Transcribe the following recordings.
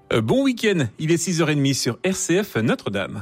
Bon week-end, il est 6h30 sur RCF Notre-Dame.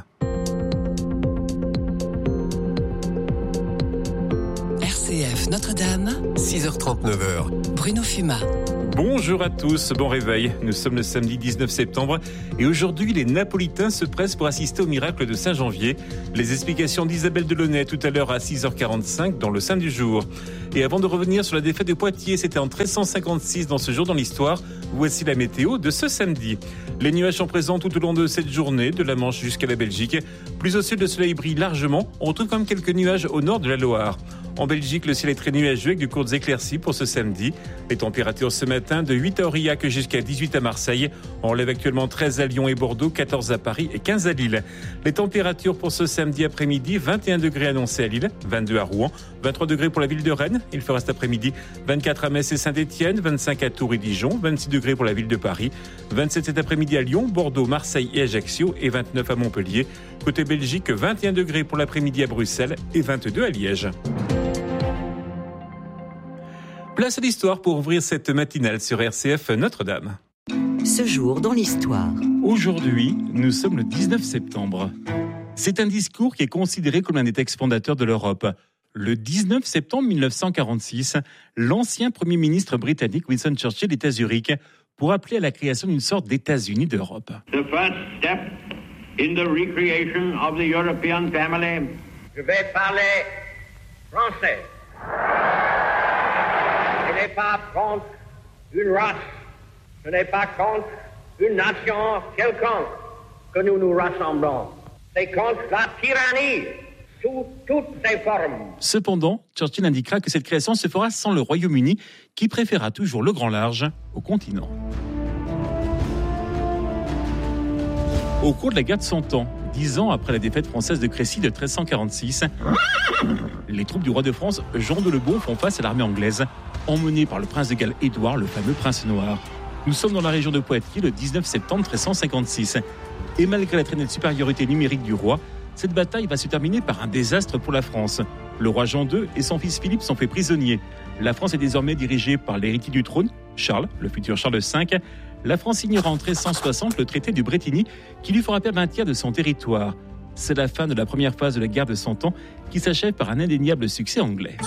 RCF Notre-Dame, 6h39. Bruno Fumat. Bonjour à tous, bon réveil. Nous sommes le samedi 19 septembre et aujourd'hui les Napolitains se pressent pour assister au miracle de Saint-Janvier. Les explications d'Isabelle Delaunay tout à l'heure à 6h45 dans le Saint du jour. Et avant de revenir sur la défaite de Poitiers, c'était en 1356 dans ce jour dans l'histoire. Voici la météo de ce samedi. Les nuages sont présents tout au long de cette journée, de la Manche jusqu'à la Belgique. Plus au sud, le soleil brille largement. On retrouve quand même quelques nuages au nord de la Loire. En Belgique, le ciel est très nuageux avec de courtes éclaircies pour ce samedi. Les températures ce matin de 8 à Aurillac jusqu'à 18 à Marseille. On relève actuellement 13 à Lyon et Bordeaux, 14 à Paris et 15 à Lille. Les températures pour ce samedi après-midi, 21 degrés annoncés à Lille, 22 à Rouen, 23 degrés pour la ville de Rennes. Il fera cet après-midi 24 à Metz et Saint-Étienne, 25 à Tours et Dijon, 26 degrés pour la ville de Paris, 27 cet après-midi à Lyon, Bordeaux, Marseille et Ajaccio et 29 à Montpellier. Côté Belgique, 21 degrés pour l'après-midi à Bruxelles et 22 à Liège. Place à l'histoire pour ouvrir cette matinale sur RCF Notre-Dame. Ce jour dans l'histoire. Aujourd'hui, nous sommes le 19 septembre. C'est un discours qui est considéré comme l'un des textes fondateurs de l'Europe. Le 19 septembre 1946, l'ancien Premier ministre britannique Winston Churchill est à Zurich pour appeler à la création d'une sorte d'États-Unis d'Europe. The first step in the recreation of the European family. Je vais parler français. Ce n'est pas contre une race, ce n'est pas contre une nation quelconque que nous nous rassemblons. C'est contre la tyrannie sous toutes ses formes. Cependant, Churchill indiquera que cette création se fera sans le Royaume-Uni, qui préférera toujours le grand large au continent. Au cours de la guerre de 100 ans, 10 ans après la défaite française de Crécy de 1346, les troupes du roi de France, Jean de Lebon, font face à l'armée anglaise, emmenée par le prince de Galles Édouard, le fameux prince noir. Nous sommes dans la région de Poitiers le 19 septembre 1356. Et malgré la très nette supériorité numérique du roi, cette bataille va se terminer par un désastre pour la France. Le roi Jean II et son fils Philippe sont faits prisonniers. La France est désormais dirigée par l'héritier du trône, Charles, le futur Charles V. La France signera en 1360 le traité du Bretigny qui lui fera perdre un tiers de son territoire. C'est la fin de la première phase de la guerre de 100 ans qui s'achève par un indéniable succès anglais.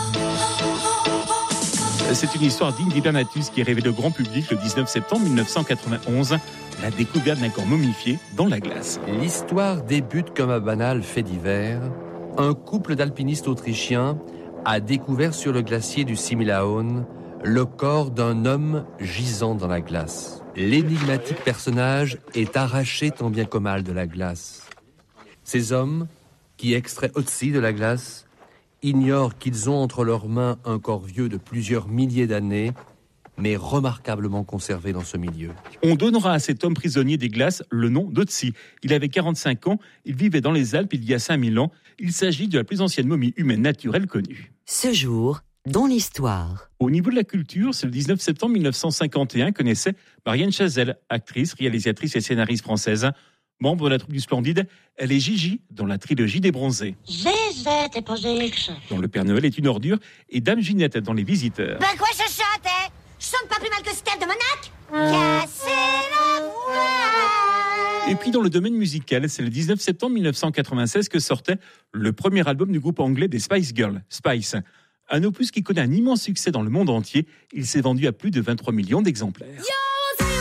C'est une histoire digne d'Hibernatus qui est révélée au grand public le 19 septembre 1991, la découverte d'un corps momifié dans la glace. L'histoire débute comme un banal fait divers. Un couple d'alpinistes autrichiens a découvert sur le glacier du Similaun le corps d'un homme gisant dans la glace. L'énigmatique personnage est arraché tant bien que mal de la glace. Ces hommes, qui extraient Otzi de la glace, ignorent qu'ils ont entre leurs mains un corps vieux de plusieurs milliers d'années, mais remarquablement conservé dans ce milieu. On donnera à cet homme prisonnier des glaces le nom d'Otzi. Il avait 45 ans, il vivait dans les Alpes il y a 5000 ans. Il s'agit de la plus ancienne momie humaine naturelle connue. Ce jour dans l'histoire. Au niveau de la culture, c'est le 19 septembre 1951 que naissait Marianne Chazelle, actrice, réalisatrice et scénariste française. Membre de la troupe du Splendide, elle est Gigi dans la trilogie des Bronzés. Zézette et Posix. Dans Le Père Noël est une ordure et Dame Ginette dans Les Visiteurs. Ben quoi je chante, hein? Je chante pas plus mal que Steph de Monac. Casser la voix. Et puis dans le domaine musical, c'est le 19 septembre 1996 que sortait le premier album du groupe anglais des Spice Girls, Spice. Un opus qui connaît un immense succès dans le monde entier. Il s'est vendu à plus de 23 millions d'exemplaires.